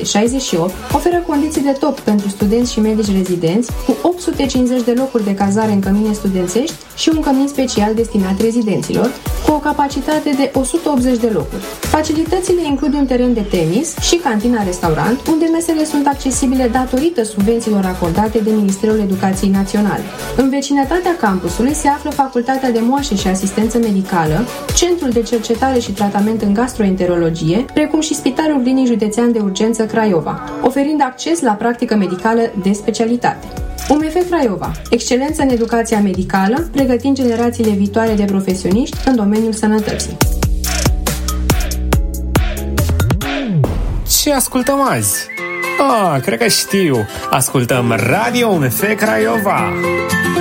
668 oferă condiții de top pentru studenți și medici rezidenți, cu 850 de locuri de cazare în cămine studențești și un cămin special destinat rezidenților, cu o capacitate de 180 de locuri. Facilitățile includ un teren de tenis și cantina-restaurant, unde mesele sunt accesibile datorită subvențiilor acordate de Ministerul Educației Naționale. În vecinătatea campusului se află Facultatea de Moașe și Asistență Medicală, Centrul de Cercetare și Tratament în Gastroenterologie, precum și Spitalul Clinic Județean de Urgență Craiova, oferind acces la practică medicală de specialitate. UMF Craiova, excelență în educația medicală, pregătind generațiile viitoare de profesioniști în domeniul sănătății. Ce ascultăm azi? Cred că știu. Ascultăm Radio UMF Craiova.